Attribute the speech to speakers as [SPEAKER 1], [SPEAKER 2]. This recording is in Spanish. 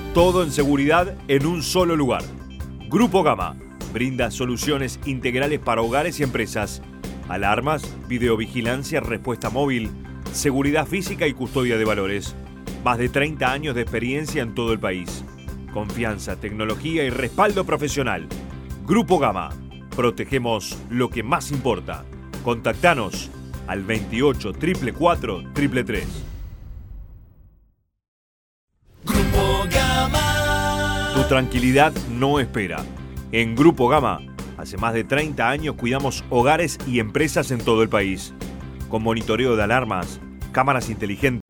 [SPEAKER 1] Todo en seguridad en un solo lugar. Grupo Gama brinda soluciones integrales para hogares y empresas. Alarmas, videovigilancia, respuesta móvil, seguridad física y custodia de valores. Más de 30 años de experiencia en todo el país. Confianza, tecnología y respaldo profesional. Grupo Gama. Protegemos lo que más importa. Contactanos al 28 444 333.
[SPEAKER 2] Grupo Gama.
[SPEAKER 1] Tu tranquilidad no espera. En Grupo Gama, hace más de 30 años cuidamos hogares y empresas en todo el país. Con monitoreo de alarmas, cámaras inteligentes,